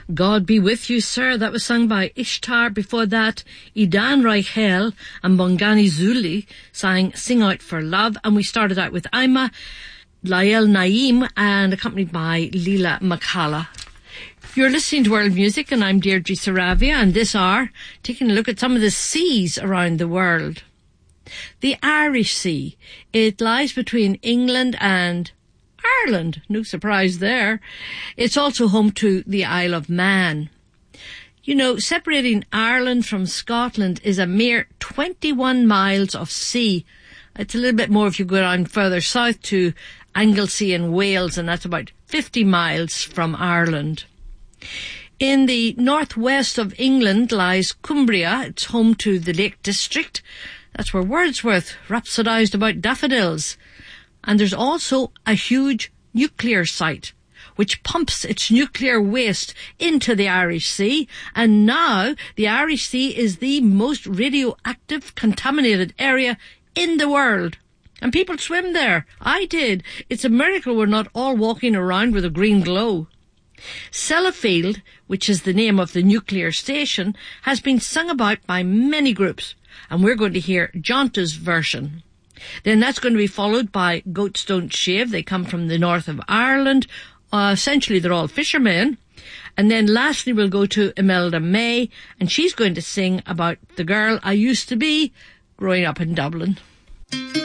God Be With You, Sir. That was sung by Ishtar. Before that, Idan Reichel and Bongani Zuli sang Sing Out for Love. And we started out with Aima Lael Naim and accompanied by Leela Makala. You're listening to World Music and I'm Deirdre Saravia, and this hour taking a look at some of the seas around the world. The Irish Sea. It lies between England and Ireland. No surprise there. It's also home to the Isle of Man. You know, separating Ireland from Scotland is a mere 21 miles of sea. It's a little bit more if you go down further south to Anglesey and Wales, and that's about 50 miles from Ireland. In the northwest of England lies Cumbria. It's home to the Lake District. That's where Wordsworth rhapsodised about daffodils. And there's also a huge nuclear site which pumps its nuclear waste into the Irish Sea. And now the Irish Sea is the most radioactive contaminated area in the world. And people swim there. I did. It's a miracle we're not all walking around with a green glow. Sellafield, which is the name of the nuclear station, has been sung about by many groups, and we're going to hear Jonta's version. Then that's going to be followed by Goats Don't Shave. They come from the north of Ireland. Essentially, they're all fishermen. And then lastly, we'll go to Imelda May, and she's going to sing about the girl I used to be growing up in Dublin.